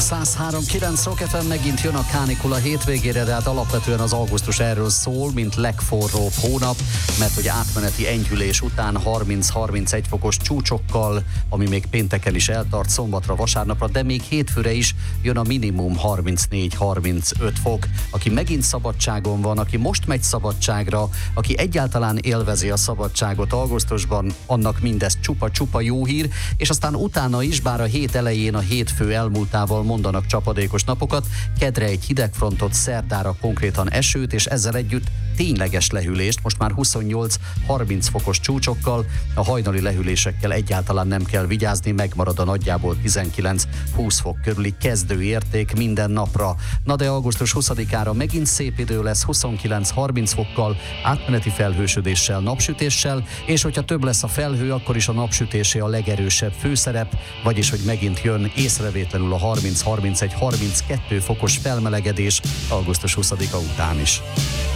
103.9 Rock FM, megint jön a kánikula hétvégére, de hát alapvetően az augusztus erről szól, mint legforróbb hónap, mert hogy átmeneti enyhülés után 30-31 fokos csúcsokkal, ami még pénteken is eltart, szombatra, vasárnapra, de még hétfőre is jön a minimum 34-35 fok. Aki megint szabadságon van, aki most megy szabadságra, aki egyáltalán élvezi a szabadságot augusztusban, annak mindez csupa-csupa jó hír, és aztán utána is, bár a hét elején a hétfő elmúltával mondanak csapadékos napokat, kedre egy hidegfrontot, szerdára konkrétan esőt, és ezzel együtt tényleges lehűlést, most már 28-30 fokos csúcsokkal, a hajnali lehűlésekkel egyáltalán nem kell vigyázni, megmarad a nagyjából 19-20 fok körüli kezdőérték minden napra. Na de augusztus 20-ára megint szép idő lesz, 29-30 fokkal, átmeneti felhősödéssel, napsütéssel, és hogyha több lesz a felhő, akkor is a napsütésé a legerősebb főszerep, vagyis hogy megint jön észrevétlenül a 30-31-32 fokos felmelegedés augusztus 20-a után is.